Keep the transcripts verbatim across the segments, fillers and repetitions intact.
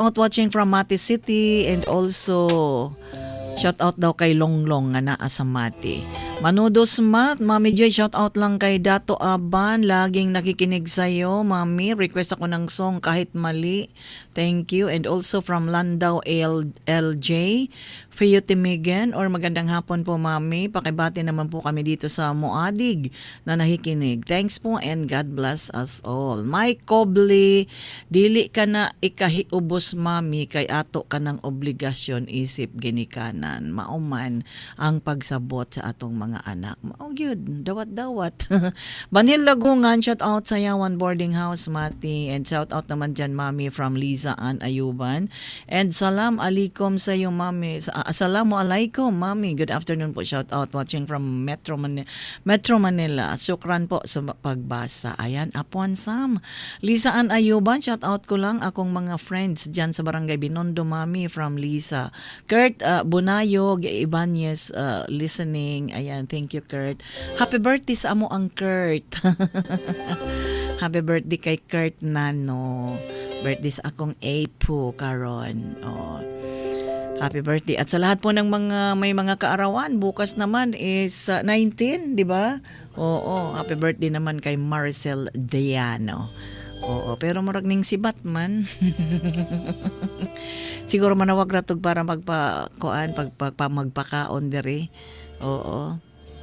out watching from Mati City, and also shout out daw kay Longlong nga naa sa Mati. Manudos Mat, Mami Joy, shout out lang kay Dato Aban, laging nakikinig sa'yo, Mami. Request ako ng song kahit mali. Thank you. And also from Landau L- LJ, Fio Timigan, or magandang hapon po, Mami. Pakibati naman po kami dito sa Muadig na nakikinig. Thanks po and God bless us all. Mike Cobley, dili ka na ikahiubos, Mami, kay ato ka ng obligasyon isip ginikanan. Mauman ang pagsabot sa atong mga anak. Oh, good. Dawat-dawat. Banil Lagungan, shout out sa Yawan Boarding House, Mati. And shout out naman dyan, Mami, from Liza Ann Ayuban. And salam alaikum sa iyo, Mami. Sa, assalamu alaikum, Mami. Good afternoon po. Shout out watching from Metro Manila. Metro Manila. Sukran po sa pagbasa. Ayan, Apuan Sam. Liza Ann Ayuban, shout out ko lang akong mga friends dyan sa Barangay Binondo, Mami, from Lisa. Kurt uh, Bunayo, Ibanez, uh, listening. Ayan, thank you, Kurt. Happy birthday sa amo ang Kurt. Happy birthday kay Kurt Nano. Birthday sa akong Apo karon. Oh. Happy birthday. At sa lahat po ng mga may mga kaarawan, bukas naman is uh, nineteen, di ba? Oo, happy birthday naman kay Maricel Diano. Oo, pero murag ning si Batman. Siguro manawag ratog para magpa kuan pag, pag, pag magpakaon diri. Oo.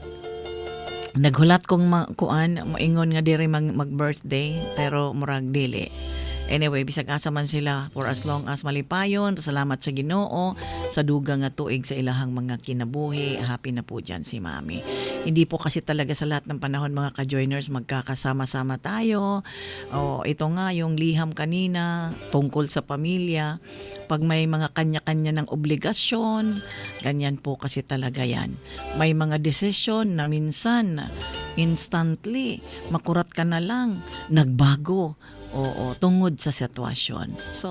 Naghulat kong ma- kuan, moingon nga diri mag, mag-birthday, pero murag dili. Anyway, bisag asa man sila for as long as malipayon. Salamat sa Ginoo sa duga nga tuig sa ilahang mga kinabuhi. Happy na po dyan si Mami. Hindi po kasi talaga sa lahat ng panahon mga ka-joiners magkakasama-sama tayo. O, ito nga yung liham kanina tungkol sa pamilya. Pag may mga kanya-kanya ng obligasyon, ganyan po kasi talaga yan. May mga desisyon na minsan instantly makurat ka na lang, nagbago. Oo, tungod sa sitwasyon. So,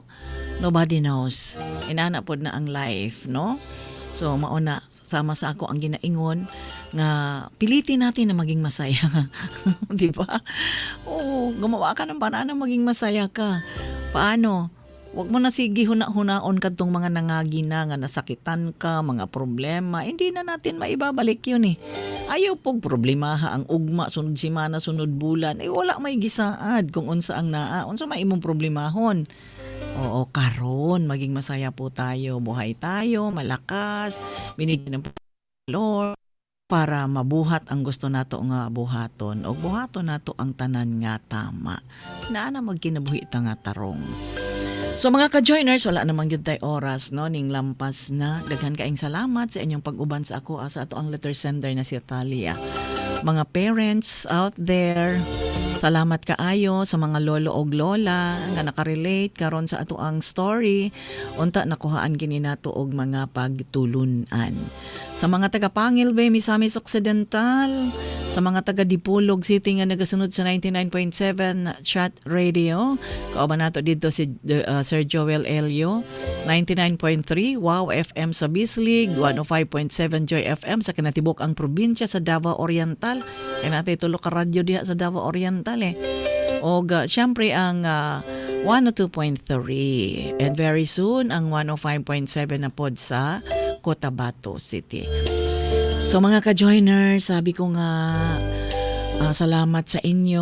nobody knows. Inana po na ang life, no? So, mauna, sama sa ako ang ginaingon nga pilitin natin na maging masaya. Di ba? Oo, gumawa ka ng paraan na maging masaya ka. Paano? Huwag mo na sige huna-hunaon ka itong mga nangagina nga nasakitan ka, mga problema. Hindi na natin maibabalik yun eh. Ayaw pong problemaha ang ugma, sunod simana, sunod bulan. Eh wala may gisaad kung unsa ang naa. Unsa may imong problemahon. Oo, karon maging masaya po tayo. Buhay tayo, malakas. Binigyan ng Lord para mabuhat ang gusto nato nga buhaton. O buhaton nato ang tanan nga tama. Naa na magkinabuhi ta nga tarong. So mga ka-joiners, wala namang yun tayo oras, no? Ning lampas na. Daghan kaing salamat sa inyong pag-uban sa ako. Sa ato ang letter sender na si Talia. Mga parents out there, salamat kaayo sa mga lolo og lola nga nakarelate karon sa ato ang story. Unta nakuhaan kini nato og mga pagtulunan. Sa mga taga-Pangil Bay, Misamis Occidental, sa mga taga-Dipolog City nga nagasunod sa ninety-nine point seven Chat Radio, kauban nato dito si uh, Sir Joel Elio, ninety-nine point three Wow F M sa Bislig, one oh five point seven Joy F M sa kinatibok ang probinsya sa Davao Oriental. Kaya natin tulo ka radyo diha sa Davao Oriental eh. O uh, syempre ang uh, one oh two point three and very soon ang one oh five point seven na pod sa Cotabato City. So mga ka-joiners, sabi ko nga uh, salamat sa inyo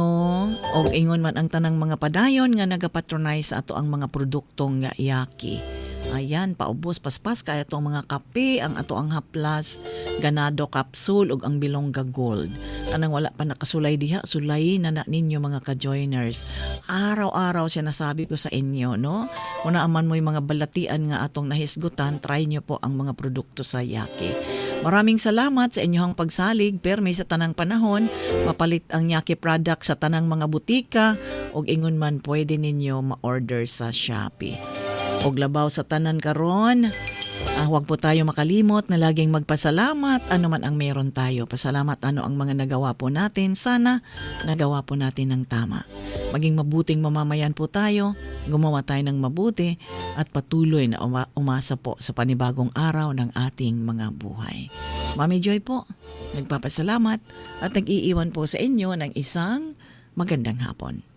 o ingon man ang tanang mga padayon nga nagapatronize sa ato ang mga produktong nga Yaki. Ayan, paubos, paspas kaya itong mga kape, ang ato ang haplas, ganado capsule ug ang bilongga gold. Anang wala pa nakasulay diha, sulay na na ninyo mga ka-joiners. Araw-araw siya nasabi ko sa inyo, no? Kung naaman mo yung mga balatian nga atong nahisgutan, try nyo po ang mga produkto sa Yaki. Maraming salamat sa inyong pagsalig, permi sa tanang panahon, mapalit ang Yaki product sa tanang mga butika, ug ingon man pwede ninyo ma-order sa Shopee. Og labaw sa tanan karon, ah, huwag po tayo makalimot na laging magpasalamat ano man ang meron tayo. Pasalamat ano ang mga nagawa po natin. Sana nagawa po natin ng tama. Maging mabuting mamamayan po tayo, gumawa tayo ng mabuti at patuloy na uma- umasa po sa panibagong araw ng ating mga buhay. Mami Joy po, nagpapasalamat at nag-iiwan po sa inyo ng isang magandang hapon.